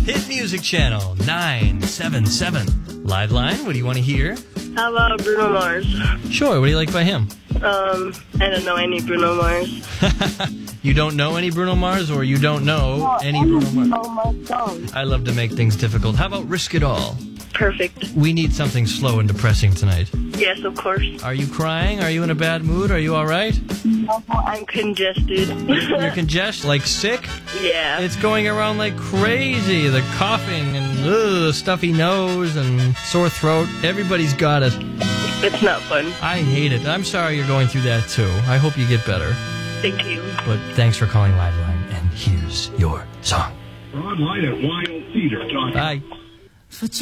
Hit Music Channel 977. Live line, what do you want to hear? How about Bruno Mars? Sure, what do you like by him? I don't know any Bruno Mars. You don't know any Bruno Mars, or you don't know any Bruno Mars? Mars. I love to make things difficult. How about Risk It All? Perfect. We need something slow and depressing tonight. Yes, of course. Are you crying? Are you in a bad mood? Are you all right? I'm congested. You're congested, like sick? Yeah. It's going around like crazy. The coughing and the stuffy nose and sore throat. Everybody's got it. It's not fun. I hate it. I'm sorry you're going through that too. I hope you get better. Thank you. But thanks for calling Liveline, and here's your song. We're online at wildtheater.com. Bye.